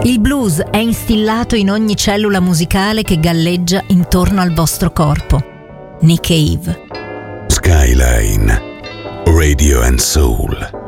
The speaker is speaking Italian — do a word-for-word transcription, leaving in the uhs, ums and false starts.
Il blues è instillato in ogni cellula musicale che galleggia intorno al vostro corpo. Nick Cave. Skyline Radio and Soul.